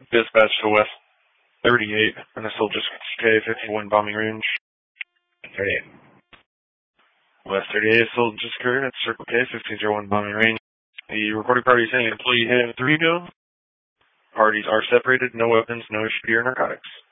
Dispatch to West 38, and this will just K51 bombing range. 38. West 38 still just occurred at Circle K, 1501 bombing range. The reporting party is saying employee hit 3 go. Parties are separated, no weapons, no HP or narcotics.